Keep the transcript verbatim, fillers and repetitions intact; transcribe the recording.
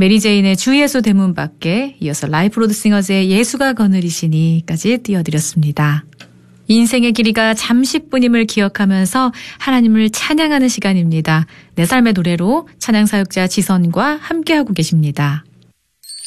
메리제인의 주 예수 대문 밖에 이어서 라이프 로드 싱어즈의 예수가 거느리시니까지 띄워드렸습니다. 인생의 길이가 잠시뿐임을 기억하면서 하나님을 찬양하는 시간입니다. 내 삶의 노래로 찬양사역자 지선과 함께하고 계십니다.